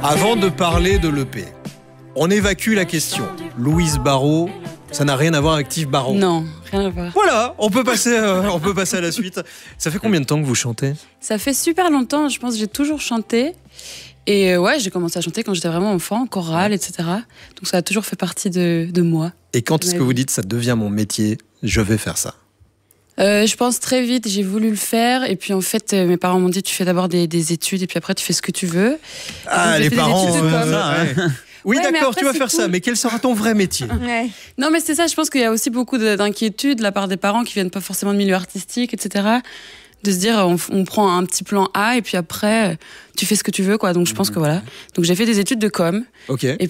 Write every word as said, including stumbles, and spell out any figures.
Avant de parler de l'E P, on évacue la question. Louise Barraud, ça n'a rien à voir avec Tiv Barraud. Non, rien à voir. Voilà, on peut passer, euh, on peut passer à la suite. Ça fait combien de temps que vous chantez ? Ça fait super longtemps, je pense que j'ai toujours chanté. Et euh, ouais, j'ai commencé à chanter quand j'étais vraiment enfant, chorale, et cetera. Donc ça a toujours fait partie de, de moi. Et quand est-ce que vous dites, ça devient mon métier, je vais faire ça ? Euh, je pense très vite, j'ai voulu le faire. Et puis en fait, euh, mes parents m'ont dit, tu fais d'abord des, des études et puis après tu fais ce que tu veux. Ah, les parents, de euh, ça, hein. Oui, ouais, d'accord, tu vas faire cool. ça, mais quel sera ton vrai métier ? Ouais. Non, mais c'est ça, je pense qu'il y a aussi beaucoup d'inquiétudes de la part des parents qui viennent pas forcément de milieu artistique, et cetera. De se dire, on, on prend un petit plan A et puis après, tu fais ce que tu veux, quoi. Donc je pense que voilà. Donc j'ai fait des études de com. Ok. Et